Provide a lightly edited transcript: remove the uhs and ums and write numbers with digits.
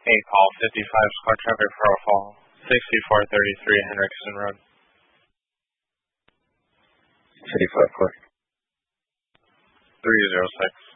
call 55 squad traffic for a fall, 6433 Hendrickson Road. 55 car. 306.